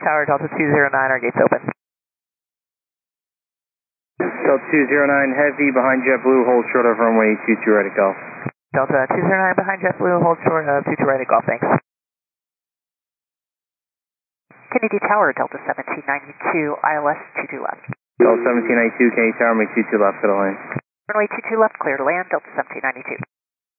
Tower, Delta 209, our gates open. Delta 209 Heavy behind JetBlue, hold short of runway 22 right at Golf. Delta 209 behind JetBlue, hold short of 22 right at Golf, thanks. Kennedy Tower, Delta 1792, ILS 22 left. Delta 1792, Kennedy Tower, make 22 left to the line. Runway 22 left, clear to land, Delta 1792.